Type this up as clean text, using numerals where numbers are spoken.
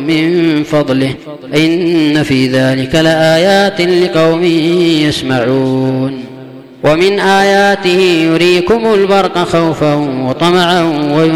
من فضله إن في ذلك لآيات لقوم يسمعون. ومن آياته يريكم البرق خوفا وطمعا